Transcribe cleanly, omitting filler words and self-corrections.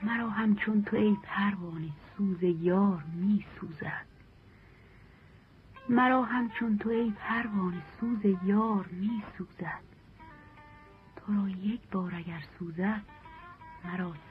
مرا همچون تو ای پروانه سوز یار می سوزد. مرا همچون تو ای پروانه سوز یار می سوزد. تو را یک بار اگر سوزد مرا